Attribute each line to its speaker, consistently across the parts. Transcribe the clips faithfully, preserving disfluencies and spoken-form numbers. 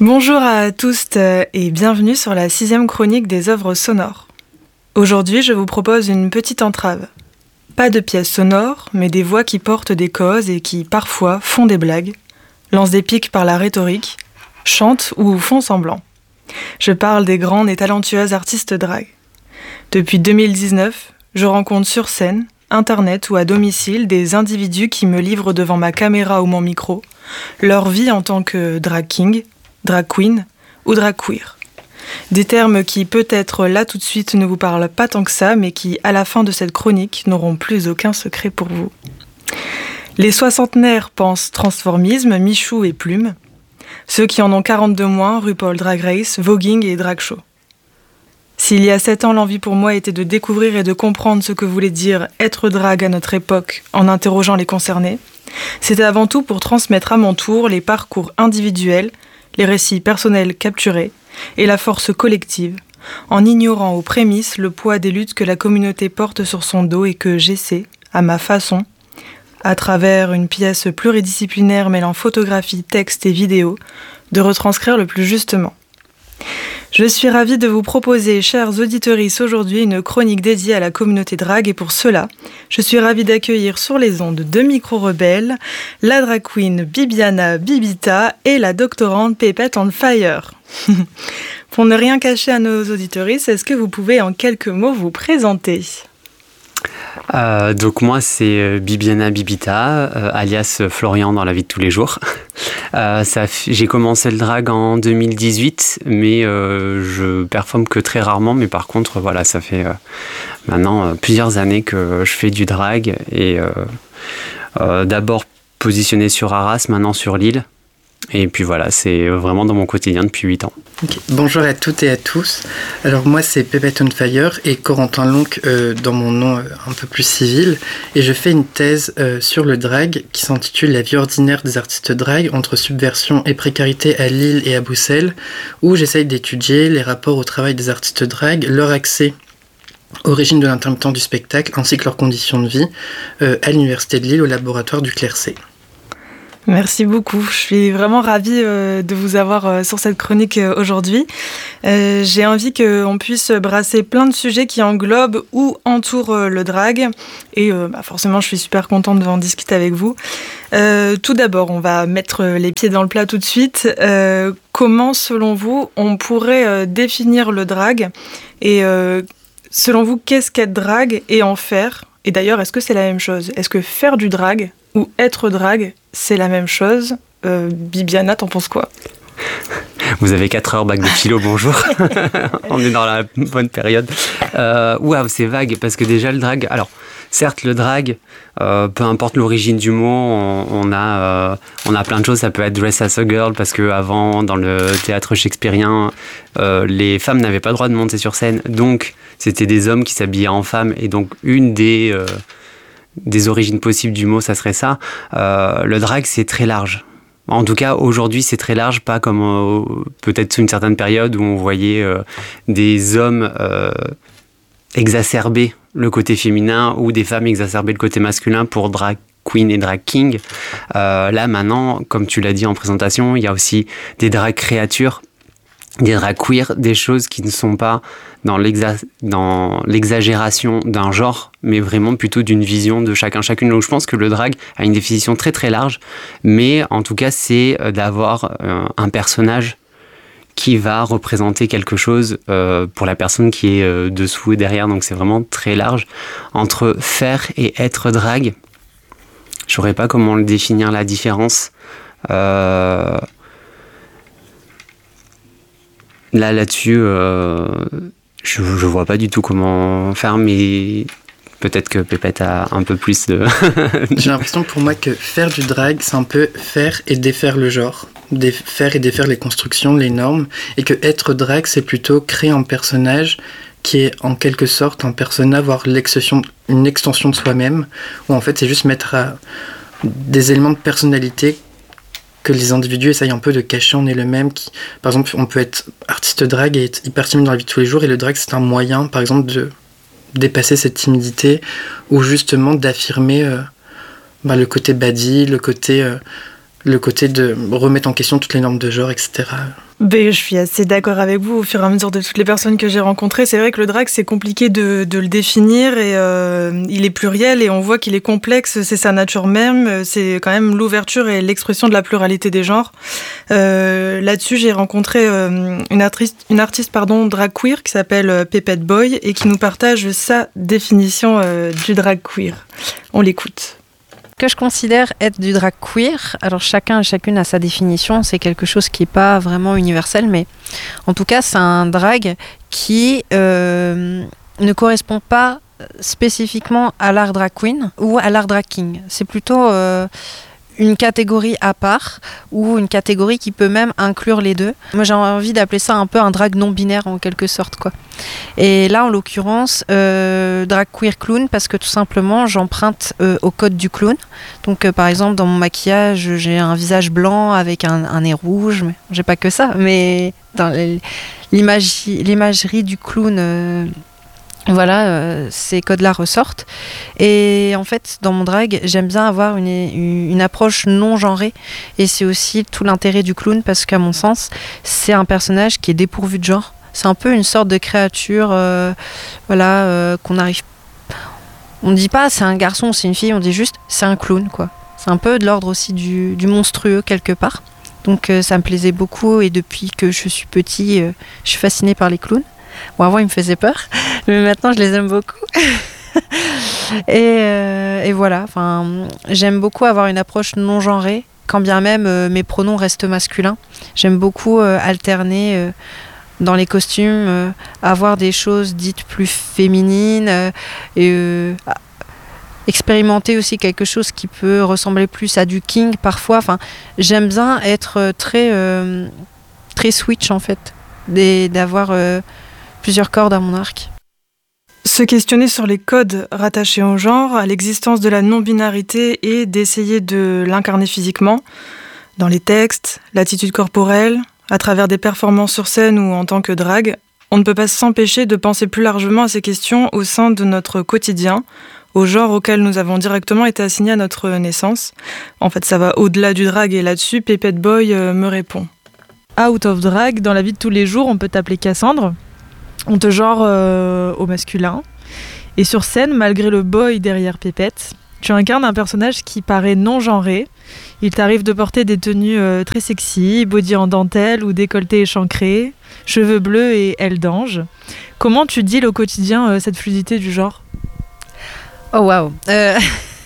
Speaker 1: Bonjour à tous et bienvenue sur la sixième chronique des œuvres sonores. Aujourd'hui, je vous propose une petite entrave. Pas de pièces sonores, mais des voix qui portent des causes et qui, parfois, font des blagues, lancent des pics par la rhétorique, chantent ou font semblant. Je parle des grandes et talentueuses artistes drag. Depuis deux mille dix-neuf, je rencontre sur scène, internet ou à domicile des individus qui me livrent devant ma caméra ou mon micro leur vie en tant que drag king, drag queen ou drag queer. Des termes qui peut-être là tout de suite ne vous parlent pas tant que ça, mais qui à la fin de cette chronique n'auront plus aucun secret pour vous. Les soixantenaires pensent transformisme, Michou et Plume. Ceux qui en ont quarante-deux moins, RuPaul Drag Race, voguing et drag show. S'il y a sept ans, l'envie pour moi était de découvrir et de comprendre ce que voulait dire être drag à notre époque en interrogeant les concernés, c'était avant tout pour transmettre à mon tour les parcours individuels, les récits personnels capturés et la force collective, en ignorant aux prémices le poids des luttes que la communauté porte sur son dos et que j'essaie, à ma façon, à travers une pièce pluridisciplinaire mêlant photographie, texte et vidéo, de retranscrire le plus justement. Je suis ravie de vous proposer, chers auditeuristes, aujourd'hui une chronique dédiée à la communauté drag et pour cela, je suis ravie d'accueillir sur les ondes de Micro-Rebelle la drag queen Bibiana Bibita et la doctorante Pépette on Fire. Pour ne rien cacher à nos auditeuristes, est-ce que vous pouvez en quelques mots vous présenter ?
Speaker 2: Euh, donc moi c'est Bibiana Bibita, euh, alias Florian dans la vie de tous les jours. Euh, ça, j'ai commencé le drag en deux mille dix-huit, mais euh, je performe que très rarement. Mais par contre, voilà, ça fait euh, maintenant euh, plusieurs années que je fais du drag et euh, euh, d'abord positionné sur Arras, maintenant sur Lille. Et puis voilà, c'est vraiment dans mon quotidien depuis huit ans.
Speaker 3: Okay. Bonjour à toutes et à tous. Alors moi c'est Pépette on Fire et Corentin Lonc euh, dans mon nom euh, un peu plus civil. Et je fais une thèse euh, sur le drag qui s'intitule La vie ordinaire des artistes drag entre subversion et précarité à Lille et à Bruxelles, où j'essaye d'étudier les rapports au travail des artistes drag, leur accès au régime de l'intermittent du spectacle ainsi que leurs conditions de vie euh, à l'Université de Lille au laboratoire du Clercé.
Speaker 1: Merci beaucoup. Je suis vraiment ravie euh, de vous avoir euh, sur cette chronique euh, aujourd'hui. Euh, j'ai envie qu'on puisse brasser plein de sujets qui englobent ou entourent euh, le drag. Et euh, bah forcément, je suis super contente d'en discuter avec vous. Euh, tout d'abord, on va mettre les pieds dans le plat tout de suite. Euh, comment, selon vous, on pourrait euh, définir le drag ? Et euh, selon vous, qu'est-ce qu'être drag et en faire ? Et d'ailleurs, est-ce que c'est la même chose ? Est-ce que faire du drag ou être drag, c'est la même chose ? euh, Bibiana, t'en penses quoi ?
Speaker 2: Vous avez quatre heures, bac de philo, bonjour. On est dans la bonne période. Euh, Waouh, c'est vague, parce que déjà le drag... Alors, certes, le drag, euh, peu importe l'origine du mot, on, on, a, euh, on a plein de choses. Ça peut être dress as a girl, parce qu'avant, dans le théâtre shakespearien, euh, les femmes n'avaient pas le droit de monter sur scène. Donc, c'était des hommes qui s'habillaient en femmes. Et donc, une des... Euh, des origines possibles du mot, ça serait ça. Euh, le drag, c'est très large. En tout cas, aujourd'hui, c'est très large, pas comme euh, peut-être sous une certaine période où on voyait euh, des hommes euh, exacerber le côté féminin ou des femmes exacerber le côté masculin pour drag queen et drag king. Euh, là, maintenant, comme tu l'as dit en présentation, il y a aussi des drag créatures, des drag queer, des choses qui ne sont pas dans, l'exa- dans l'exagération d'un genre, mais vraiment plutôt d'une vision de chacun, chacune. Donc je pense que le drag a une définition très très large, mais en tout cas c'est d'avoir euh, un personnage qui va représenter quelque chose euh, pour la personne qui est euh, dessous et derrière, donc c'est vraiment très large. Entre faire et être drag, je ne saurais pas comment le définir, la différence. Euh... Là, là-dessus, euh, je ne vois pas du tout comment faire, mais peut-être que Pépette a un peu plus de...
Speaker 3: J'ai l'impression pour moi que faire du drag, c'est un peu faire et défaire le genre, Dé- faire et défaire les constructions, les normes, et que être drag, c'est plutôt créer un personnage qui est en quelque sorte un persona, voire l'extension, une extension de soi-même, où en fait c'est juste mettre à des éléments de personnalité que les individus essayent un peu de cacher en eux-mêmes. Qui, par exemple, on peut être artiste drag et être hyper timide dans la vie de tous les jours, et le drag, c'est un moyen, par exemple, de dépasser cette timidité, ou justement d'affirmer euh, bah, le côté baddie, le côté, euh, le côté de remettre en question toutes les normes de genre, et cetera.
Speaker 1: Ben, je suis assez d'accord avec vous. Au fur et à mesure de toutes les personnes que j'ai rencontrées, c'est vrai que le drag, c'est compliqué de, de le définir et euh, il est pluriel et on voit qu'il est complexe. C'est sa nature même. C'est quand même l'ouverture et l'expression de la pluralité des genres. Euh, là-dessus, j'ai rencontré euh, une artiste, une artiste pardon, drag queer qui s'appelle Pépette Boy et qui nous partage sa définition euh, du drag queer. On l'écoute.
Speaker 4: Que je considère être du drag queer, alors chacun et chacune a sa définition, c'est quelque chose qui n'est pas vraiment universel, mais en tout cas c'est un drag qui euh, ne correspond pas spécifiquement à l'art drag queen ou à l'art drag king. C'est plutôt euh, une catégorie à part ou une catégorie qui peut même inclure les deux. Moi j'ai envie d'appeler ça un peu un drag non binaire en quelque sorte, quoi. Et là en l'occurrence euh, drag queer clown parce que tout simplement j'emprunte euh, au code du clown. Donc euh, par exemple dans mon maquillage j'ai un visage blanc avec un, un nez rouge, mais j'ai pas que ça, mais dans l'imagerie, l'imagerie du clown euh, voilà, euh, ces codes-là ressortent. Et en fait, dans mon drag, j'aime bien avoir une, une approche non genrée. Et c'est aussi tout l'intérêt du clown, parce qu'à mon sens, c'est un personnage qui est dépourvu de genre. C'est un peu une sorte de créature, euh, voilà, euh, qu'on arrive. On ne dit pas c'est un garçon, c'est une fille, on dit juste c'est un clown, quoi. C'est un peu de l'ordre aussi du, du monstrueux quelque part. Donc euh, ça me plaisait beaucoup, et depuis que je suis petit, euh, je suis fascinée par les clowns. Bon, avant, ils me faisaient peur, mais maintenant, je les aime beaucoup. et, euh, et voilà, enfin, j'aime beaucoup avoir une approche non genrée, quand bien même euh, mes pronoms restent masculins. J'aime beaucoup euh, alterner euh, dans les costumes, euh, avoir des choses dites plus féminines, euh, et euh, expérimenter aussi quelque chose qui peut ressembler plus à du king parfois. Enfin, j'aime bien être très, euh, très switch, en fait, et d'avoir... Euh, plusieurs cordes à mon arc.
Speaker 1: Se questionner sur les codes rattachés au genre, à l'existence de la non-binarité et d'essayer de l'incarner physiquement, dans les textes, l'attitude corporelle, à travers des performances sur scène ou en tant que drag, on ne peut pas s'empêcher de penser plus largement à ces questions au sein de notre quotidien, au genre auquel nous avons directement été assignés à notre naissance. En fait, ça va au-delà du drag et là-dessus, Pépette Boy me répond. Out of drag, dans la vie de tous les jours, on peut t'appeler Cassandre. On te genre euh, au masculin. Et sur scène, malgré le boy derrière Pépette, tu incarnes un personnage qui paraît non-genré. Il t'arrive de porter des tenues euh, très sexy, body en dentelle ou décolleté échancré, cheveux bleus et ailes d'ange. Comment tu deals au quotidien euh, cette fluidité du genre ?
Speaker 4: Oh waouh euh...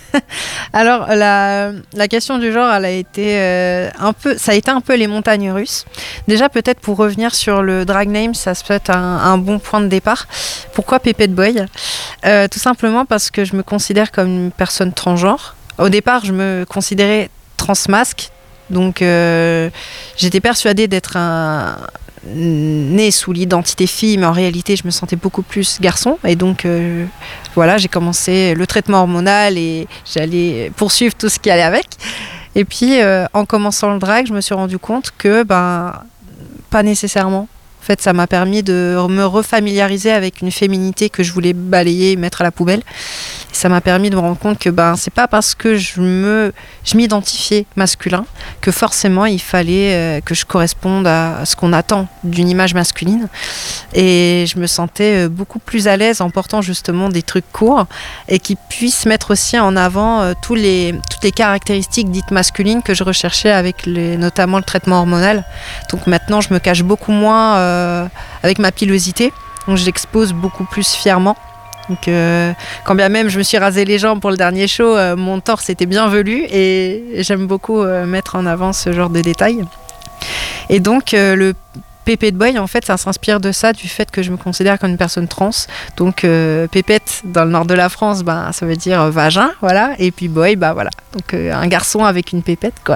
Speaker 4: Alors la, la question du genre, elle a été euh, un peu, ça a été un peu les montagnes russes. Déjà peut-être pour revenir sur le drag name, ça peut être un, un bon point de départ. Pourquoi Pépette Boy ? euh, Tout simplement parce que je me considère comme une personne transgenre. Au départ, je me considérais transmasque, donc euh, j'étais persuadée d'être un née sous l'identité fille, mais en réalité je me sentais beaucoup plus garçon, et donc euh, voilà, j'ai commencé le traitement hormonal et j'allais poursuivre tout ce qui allait avec. Et puis euh, en commençant le drag, je me suis rendu compte que ben pas nécessairement. En fait, ça m'a permis de me refamiliariser avec une féminité que je voulais balayer et mettre à la poubelle. Et ça m'a permis de me rendre compte que ben, c'est pas parce que je, me, je m'identifiais masculin que forcément il fallait euh, que je corresponde à, à ce qu'on attend d'une image masculine. Et je me sentais beaucoup plus à l'aise en portant justement des trucs courts et qui puissent mettre aussi en avant euh, tous les, toutes les caractéristiques dites masculines que je recherchais avec les, notamment le traitement hormonal. Donc maintenant, je me cache beaucoup moins euh, Euh, avec ma pilosité, donc je l'expose beaucoup plus fièrement. Donc, euh, quand bien même je me suis rasé les jambes pour le dernier show, euh, mon torse était bien velu et j'aime beaucoup euh, mettre en avant ce genre de détails. Et donc euh, le Pépette Boy, en fait, ça s'inspire de ça, du fait que je me considère comme une personne trans. Donc euh, Pépette, dans le nord de la France, ben, ça veut dire euh, vagin, voilà. Et puis Boy, bah voilà. Donc euh, un garçon avec une pépette, quoi.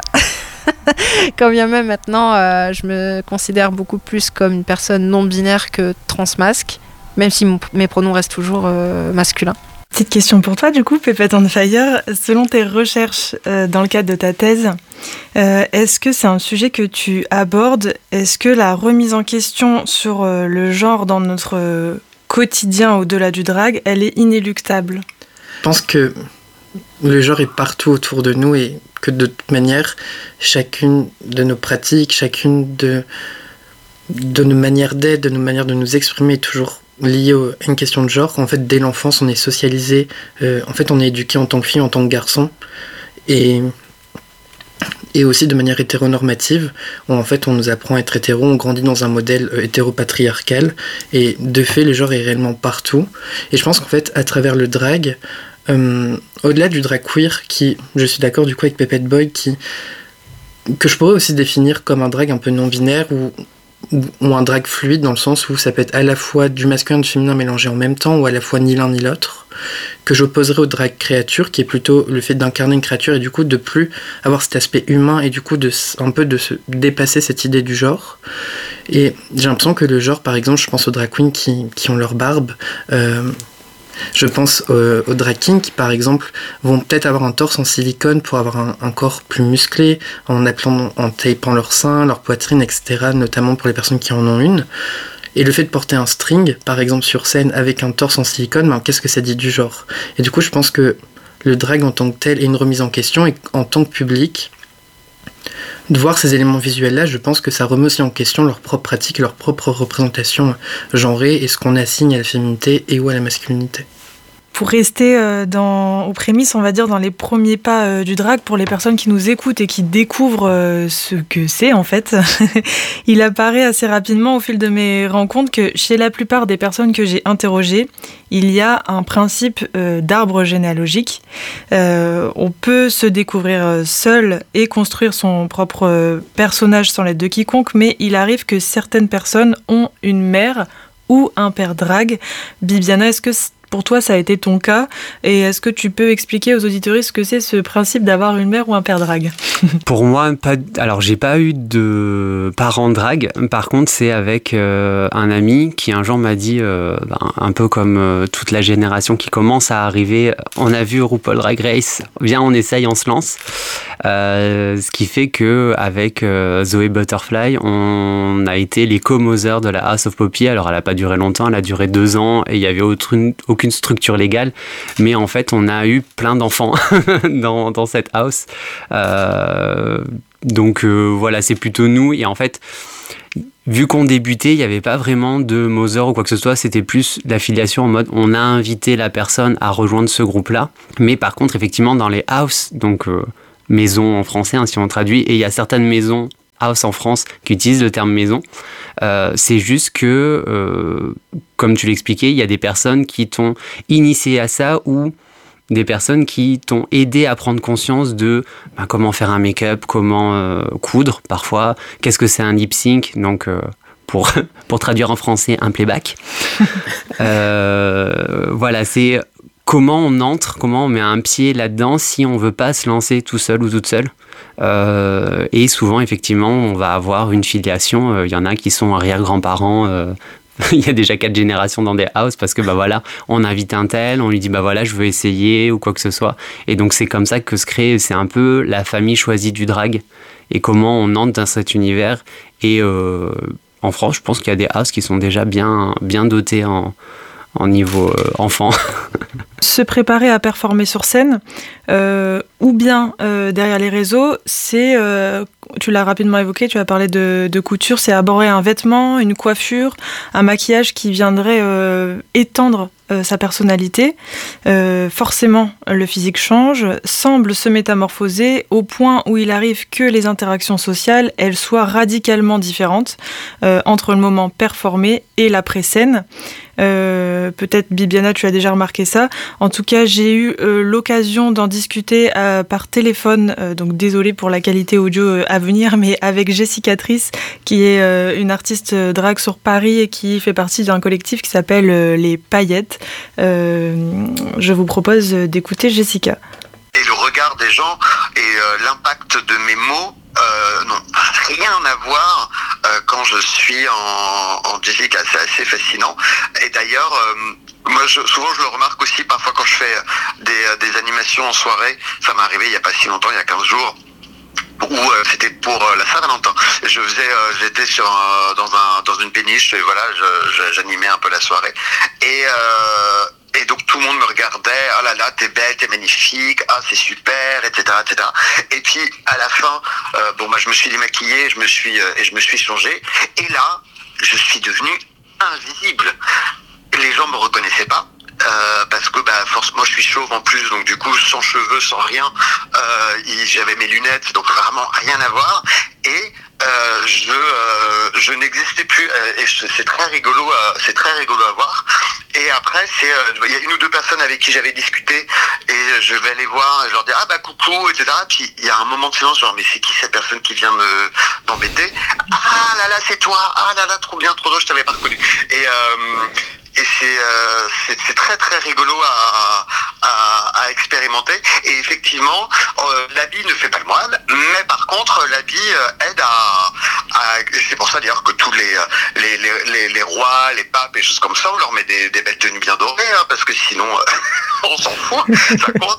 Speaker 4: Quand bien même maintenant, euh, je me considère beaucoup plus comme une personne non-binaire que transmasque, même si mon, mes pronoms restent toujours euh, masculins.
Speaker 1: Petite question pour toi, du coup, Pépette on Fire. Selon tes recherches euh, dans le cadre de ta thèse, euh, est-ce que c'est un sujet que tu abordes ? Est-ce que la remise en question sur euh, le genre dans notre euh, quotidien au-delà du drag, elle est inéluctable ?
Speaker 3: Je pense que le genre est partout autour de nous et que de toute manière, chacune de nos pratiques, chacune de, de nos manières d'être, de nos manières de nous exprimer est toujours liée à une question de genre. En fait, dès l'enfance, on est socialisé, euh, en fait, on est éduqué en tant que fille, en tant que garçon, et... et aussi de manière hétéronormative, où en fait on nous apprend à être hétéro, on grandit dans un modèle euh, hétéropatriarcal, et de fait le genre est réellement partout. Et je pense qu'en fait à travers le drag, euh, au-delà du drag queer, qui, je suis d'accord du coup avec Pepette Boy, qui, que je pourrais aussi définir comme un drag un peu non-binaire, ou, ou, ou un drag fluide, dans le sens où ça peut être à la fois du masculin et du féminin mélangé en même temps, ou à la fois ni l'un ni l'autre, que j'opposerais au drag créature, qui est plutôt le fait d'incarner une créature et du coup de plus avoir cet aspect humain et du coup de un peu de se dépasser cette idée du genre. Et j'ai l'impression que le genre, par exemple, je pense aux drag queens qui, qui ont leur barbe, euh, je pense euh, aux drag kings qui, par exemple, vont peut-être avoir un torse en silicone pour avoir un, un corps plus musclé, en appelant, en tapant leur sein, leur poitrine, et cetera, notamment pour les personnes qui en ont une. Et le fait de porter un string, par exemple sur scène, avec un torse en silicone, ben, qu'est-ce que ça dit du genre ? Et du coup, je pense que le drag en tant que tel est une remise en question, et en tant que public, de voir ces éléments visuels-là, je pense que ça remet aussi en question leur propre pratique, leur propre représentation genrée, et ce qu'on assigne à la féminité et ou à la masculinité.
Speaker 1: Pour rester euh, dans, aux prémices, on va dire, dans les premiers pas euh, du drag, pour les personnes qui nous écoutent et qui découvrent euh, ce que c'est, en fait, il apparaît assez rapidement au fil de mes rencontres que chez la plupart des personnes que j'ai interrogées, il y a un principe euh, d'arbre généalogique. Euh, on peut se découvrir seul et construire son propre personnage sans l'aide de quiconque, mais il arrive que certaines personnes ont une mère ou un père drag. Bibiana, est-ce que pour toi, ça a été ton cas, et est-ce que tu peux expliquer aux auditeurs ce que c'est ce principe d'avoir une mère ou un père drag ?
Speaker 2: Pour moi, pas. Alors, j'ai pas eu de parents drag. Par contre, c'est avec euh, un ami qui un jour m'a dit, euh, ben, un peu comme euh, toute la génération qui commence à arriver, on a vu RuPaul Drag Race, viens, on essaye, on se lance. Euh, ce qui fait que avec euh, Zoé Butterfly, on a été les co-mothers de la House of Poppy. Alors, elle a pas duré longtemps, elle a duré deux ans, et il y avait aucune, aucune structure légale, mais en fait on a eu plein d'enfants dans, dans cette house, euh, donc euh, voilà, c'est plutôt nous. Et en fait, vu qu'on débutait, il n'y avait pas vraiment de mother ou quoi que ce soit, c'était plus l'affiliation en mode on a invité la personne à rejoindre ce groupe là. Mais par contre, effectivement, dans les house, donc euh, maison en français, hein, si on traduit, et il y a certaines maisons house en France qui utilisent le terme maison. Euh, c'est juste que, euh, comme tu l'expliquais, il y a des personnes qui t'ont initié à ça, ou des personnes qui t'ont aidé à prendre conscience de ben, comment faire un make-up, comment euh, coudre parfois, qu'est-ce que c'est un lip sync, donc euh, pour, pour traduire en français, un playback. euh, voilà, c'est comment on entre, comment on met un pied là-dedans si on veut pas se lancer tout seul ou toute seule. Euh, et souvent, effectivement, on va avoir une filiation. Il euh, y en a qui sont arrière-grands-parents. Euh, il y a déjà quatre générations dans des houses parce que bah voilà, on invite un tel, on lui dit bah voilà, je veux essayer ou quoi que ce soit. Et donc c'est comme ça que se crée, c'est un peu la famille choisie du drag et comment on entre dans cet univers. Et euh, en France, je pense qu'il y a des houses qui sont déjà bien bien dotés en en niveau euh, enfant.
Speaker 1: Se préparer à performer sur scène, euh, ou bien euh, derrière les réseaux, c'est, euh, tu l'as rapidement évoqué, tu as parlé de, de couture, c'est aborder un vêtement, une coiffure, un maquillage qui viendrait euh, étendre euh, sa personnalité. Euh, forcément, le physique change, semble se métamorphoser au point où il arrive que les interactions sociales, elles soient radicalement différentes euh, entre le moment performé et l'après-scène. Euh, peut-être Bibiana, tu as déjà remarqué ça. En tout cas, j'ai eu euh, l'occasion d'en discuter euh, par téléphone, euh, donc désolée pour la qualité audio euh, à venir, mais avec Jessicatrice, qui est euh, une artiste euh, drag sur Paris et qui fait partie d'un collectif qui s'appelle euh, Les Paillettes. Euh, je vous propose d'écouter Jessica.
Speaker 5: Et le regard des gens et euh, l'impact de mes mots, euh, non, rien à voir euh, quand je suis en, en Jessica, c'est assez fascinant. Et d'ailleurs, euh, moi je, souvent je le remarque aussi parfois quand je fais des, des animations en soirée, ça m'est arrivé il n'y a pas si longtemps, il y a quinze jours, où euh, c'était pour euh, la Saint-Valentin. Je faisais, euh, j'étais sur euh, dans un dans une péniche et voilà, je, je, j'animais un peu la soirée. Et euh, Et donc tout le monde me regardait, oh là là, t'es belle, t'es magnifique, ah c'est super, et cetera, et cetera. Et puis à la fin, euh, bon bah je me suis démaquillée, je me suis euh, et je me suis changée. Et là, je suis devenue invisible. Les gens me reconnaissaient pas. Euh, parce que bah forcément moi je suis chauve en plus, donc du coup sans cheveux, sans rien, euh, j'avais mes lunettes, donc vraiment rien à voir. Et euh, je euh, je n'existais plus, euh, et c'est très rigolo, euh, c'est très rigolo à voir. Et après c'est il euh, y a une ou deux personnes avec qui j'avais discuté, et je vais les voir, et je leur dis ah bah coucou, et cetera. Puis il y a un moment de silence, genre mais c'est qui cette personne qui vient me m'embêter? Ah là là c'est toi, ah là là trop bien, trop drôle, je t'avais pas reconnu. Et euh, Et c'est, euh, c'est c'est très très rigolo à, à, à expérimenter. Et effectivement, euh, l'habit ne fait pas le moine, mais par contre l'habit euh, aide à, à. C'est pour ça d'ailleurs que tous les les, les les les rois, les papes et choses comme ça, on leur met des, des belles tenues bien dorées, hein, parce que sinon euh, on s'en fout, ça compte.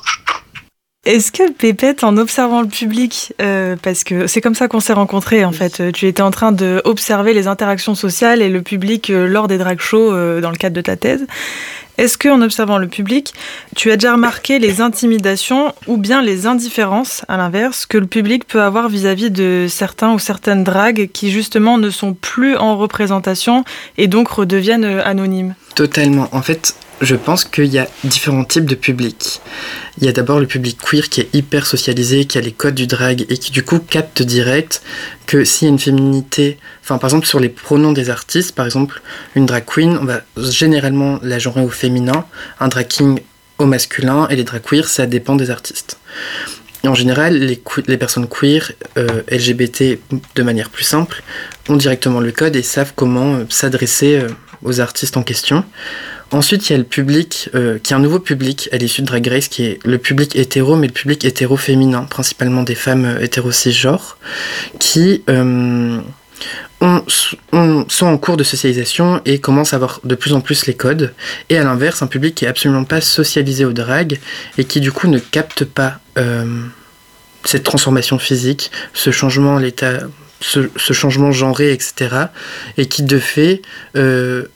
Speaker 1: Est-ce que Pépette, en observant le public, euh, parce que c'est comme ça qu'on s'est rencontrés en fait, tu étais en train d'observer les interactions sociales et le public euh, lors des drag shows euh, dans le cadre de ta thèse, est-ce qu'en observant le public, tu as déjà remarqué les intimidations ou bien les indifférences, à l'inverse, que le public peut avoir vis-à-vis de certains ou certaines dragues qui justement ne sont plus en représentation et donc redeviennent anonymes?
Speaker 3: Totalement. En fait, je pense qu'il y a différents types de publics. Il y a d'abord le public queer qui est hyper socialisé, qui a les codes du drag et qui du coup capte direct que s'il y a une féminité, enfin par exemple sur les pronoms des artistes, par exemple une drag queen, on va généralement la genrer au féminin, un drag king au masculin, et les drag queer ça dépend des artistes. Et en général, les, que- les personnes queer, euh, L G B T de manière plus simple, ont directement le code et savent comment euh, s'adresser euh, aux artistes en question. Ensuite, il y a le public, euh, qui est un nouveau public à l'issue de Drag Race, qui est le public hétéro, mais le public hétéro-féminin, principalement des femmes euh, hétéro-cisgenres, qui euh, ont, ont- sont en cours de socialisation et commencent à avoir de plus en plus les codes. Et à l'inverse, un public qui est absolument pas socialisé au drag et qui du coup ne capte pas euh, cette transformation physique, ce changement, l'état, ce, ce changement genré, et cetera. Et qui de fait... Euh,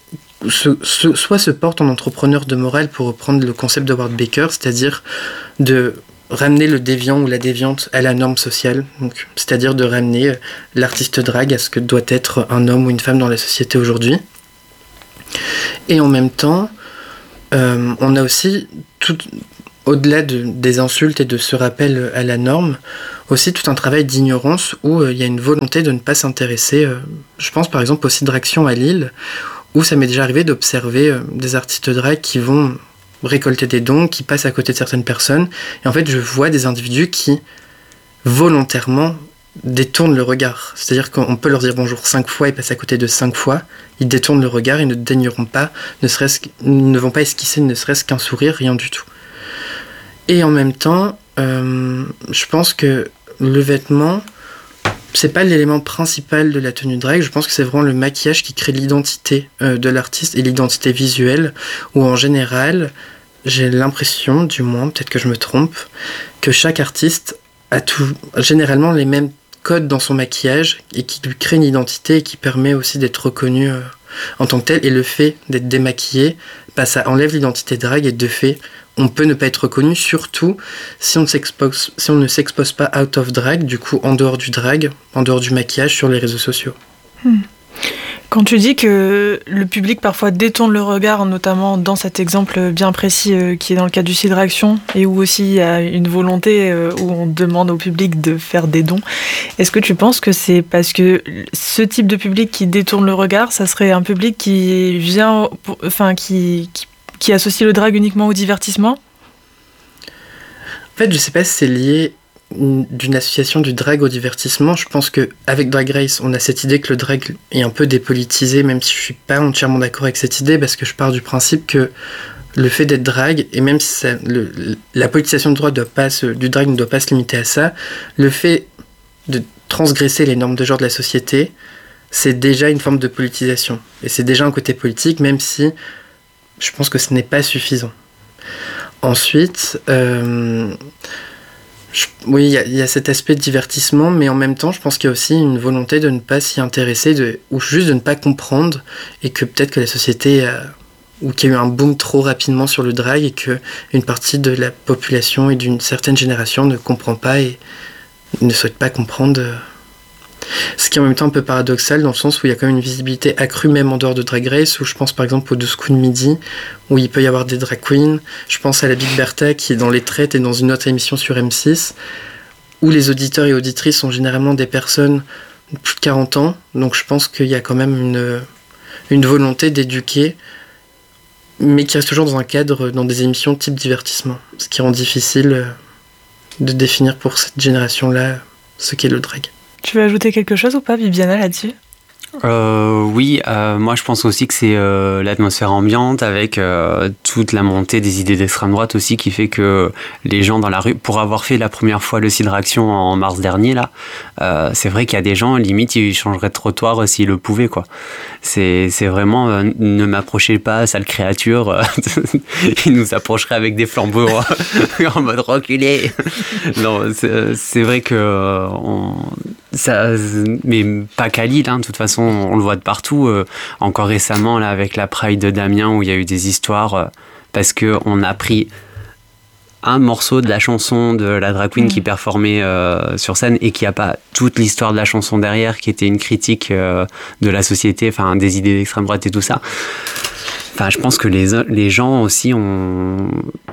Speaker 3: se, se, soit se porte en entrepreneur de morale, pour reprendre le concept de Howard Baker, c'est-à-dire de ramener le déviant ou la déviante à la norme sociale, donc, c'est-à-dire de ramener l'artiste drag à ce que doit être un homme ou une femme dans la société aujourd'hui. Et en même temps, euh, on a aussi, tout, au-delà de, des insultes et de ce rappel à la norme, aussi tout un travail d'ignorance où il euh, y a une volonté de ne pas s'intéresser, euh, je pense par exemple au site d'Action à Lille, où ça m'est déjà arrivé d'observer euh, des artistes drag qui vont récolter des dons, qui passent à côté de certaines personnes. Et en fait, je vois des individus qui, volontairement, détournent le regard. C'est-à-dire qu'on peut leur dire bonjour cinq fois et passer à côté de cinq fois. Ils détournent le regard et ne daigneront pas, ne, serait-ce, ne vont pas esquisser ne serait-ce qu'un sourire, rien du tout. Et en même temps, euh, je pense que le vêtement... c'est pas l'élément principal de la tenue drag, je pense que c'est vraiment le maquillage qui crée l'identité euh, de l'artiste et l'identité visuelle, où en général, j'ai l'impression, du moins, peut-être que je me trompe, que chaque artiste a tout, généralement les mêmes codes dans son maquillage et qui lui crée une identité et qui permet aussi d'être reconnu euh, en tant que tel. Et le fait d'être démaquillé, bah, ça enlève l'identité drag et de fait, on peut ne pas être reconnu, surtout si on ne s'expose, si on ne s'expose pas out of drag, du coup en dehors du drag, en dehors du maquillage sur les réseaux sociaux.
Speaker 1: Hmm. Quand tu dis que le public parfois détourne le regard, notamment dans cet exemple bien précis euh, qui est dans le cadre du site Action, et où aussi il y a une volonté euh, où on demande au public de faire des dons, est-ce que tu penses que c'est parce que ce type de public qui détourne le regard, ça serait un public qui vient, pour, enfin qui, qui, qui associe le drag uniquement au divertissement ?
Speaker 3: En fait, je sais pas si c'est lié d'une association du drag au divertissement. Je pense qu'avec Drag Race, on a cette idée que le drag est un peu dépolitisé, même si je suis pas entièrement d'accord avec cette idée, parce que je pars du principe que le fait d'être drag, et même si ça, le, la politisation du, droit doit pas se, du drag ne doit pas se limiter à ça, le fait de transgresser les normes de genre de la société, c'est déjà une forme de politisation. Et c'est déjà un côté politique, même si je pense que ce n'est pas suffisant. Ensuite... Euh, Je, oui, il y, y a cet aspect de divertissement, mais en même temps, je pense qu'il y a aussi une volonté de ne pas s'y intéresser, de, ou juste de ne pas comprendre, et que peut-être que la société a ou qu'il y a eu un boom trop rapidement sur le drag et qu'une partie de la population et d'une certaine génération ne comprend pas et ne souhaite pas comprendre. Ce qui est en même temps un peu paradoxal dans le sens où il y a quand même une visibilité accrue même en dehors de Drag Race, où je pense par exemple aux douze coups de midi, où il peut y avoir des drag queens. Je pense à la Big Bertha qui est dans Les Traites et dans une autre émission sur M six, où les auditeurs et auditrices sont généralement des personnes de plus de quarante ans. Donc je pense qu'il y a quand même une, une volonté d'éduquer, mais qui reste toujours dans un cadre, dans des émissions type divertissement, ce qui rend difficile de définir pour cette génération-là ce qu'est le drag.
Speaker 1: Tu veux ajouter quelque chose ou pas, Bibiana, là-dessus ?
Speaker 2: Euh, oui, euh, moi je pense aussi que c'est euh, l'atmosphère ambiante avec euh, toute la montée des idées d'extrême droite aussi qui fait que les gens dans la rue, pour avoir fait la première fois le Cidre Action en mars dernier là, euh, c'est vrai qu'il y a des gens limite ils changeraient de trottoir s'ils le pouvaient quoi. C'est c'est vraiment euh, ne m'approchez pas sale créature, ils nous approcheraient avec des flambeaux en mode reculé. Non, c'est, c'est vrai que euh, on, ça, mais pas qu'à Lille, hein, de toute façon. On le voit de partout. Euh, encore récemment, là, avec la Pride de Damien, où il y a eu des histoires, euh, parce qu'on a pris un morceau de la chanson de la drag queen mmh. qui performait euh, sur scène et qui n'a pas toute l'histoire de la chanson derrière, qui était une critique euh, de la société, enfin des idées d'extrême droite et tout ça. Enfin, je pense que les, les gens aussi ont...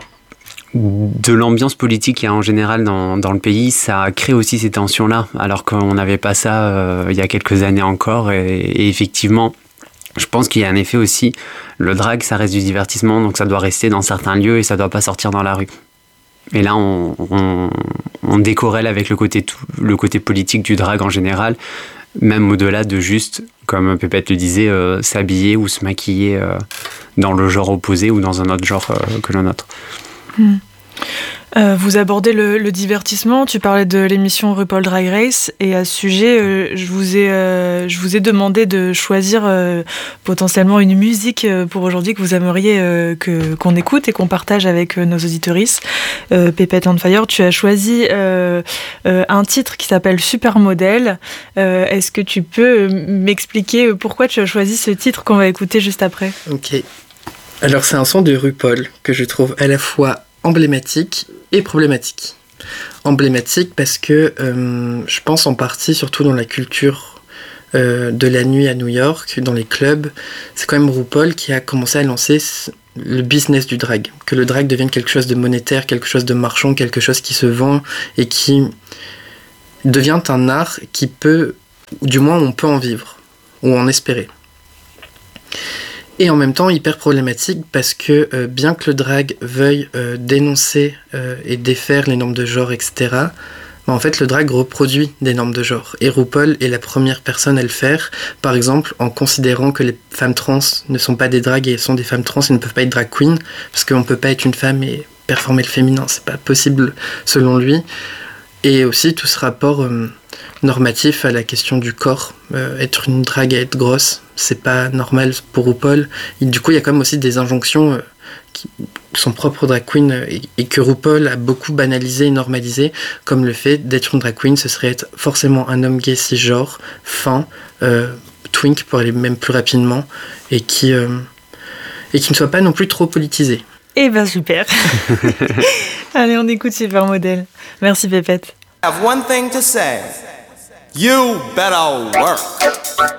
Speaker 2: de l'ambiance politique qu'il y a en général dans, dans le pays, ça crée aussi ces tensions-là, alors qu'on n'avait pas ça euh, il y a quelques années encore. Et, et effectivement, je pense qu'il y a un effet aussi, le drag, ça reste du divertissement, donc ça doit rester dans certains lieux et ça ne doit pas sortir dans la rue. Et là, on, on, on décorrèle avec le côté, tout, le côté politique du drag en général, même au-delà de juste, comme Pépette le disait, euh, s'habiller ou se maquiller euh, dans le genre opposé ou dans un autre genre euh, que le nôtre.
Speaker 1: Mmh. Euh, vous abordez le, le divertissement, tu parlais de l'émission RuPaul Drag Race et à ce sujet euh, je, vous ai, euh, je vous ai demandé de choisir euh, potentiellement une musique euh, pour aujourd'hui que vous aimeriez euh, que, qu'on écoute et qu'on partage avec euh, nos auditrices. euh, Pépette on Fire, tu as choisi euh, euh, un titre qui s'appelle Supermodel. euh, Est-ce que tu peux m'expliquer pourquoi tu as choisi ce titre qu'on va écouter juste après ?
Speaker 3: Ok. Alors c'est un son de RuPaul que je trouve à la fois emblématique et problématique. Emblématique parce que euh, je pense en partie, surtout dans la culture euh, de la nuit à New York, dans les clubs, c'est quand même RuPaul qui a commencé à lancer le business du drag. Que le drag devienne quelque chose de monétaire, quelque chose de marchand, quelque chose qui se vend et qui devient un art qui peut, ou du moins on peut en vivre, ou en espérer. Et en même temps hyper problématique parce que euh, bien que le drag veuille euh, dénoncer euh, et défaire les normes de genre, et cetera, bah, en fait le drag reproduit des normes de genre. Et RuPaul est la première personne à le faire, par exemple en considérant que les femmes trans ne sont pas des drags et sont des femmes trans et ne peuvent pas être drag queen, parce qu'on ne peut pas être une femme et performer le féminin, c'est pas possible selon lui. Et aussi tout ce rapport euh, normatif à la question du corps, euh, être une drague et être grosse, c'est pas normal pour RuPaul. Et du coup, il y a quand même aussi des injonctions euh, qui sont propres aux drag queens euh, et, et que RuPaul a beaucoup banalisé et normalisé, comme le fait d'être une drag queen, ce serait être forcément un homme gay cisgenre, fin, euh, twink pour aller même plus rapidement, et qui, euh, et qui ne soit pas non plus trop politisé.
Speaker 1: Eh ben super. Allez, on écoute Supermodel. Merci Pépette.
Speaker 6: I have one thing to say. You better work.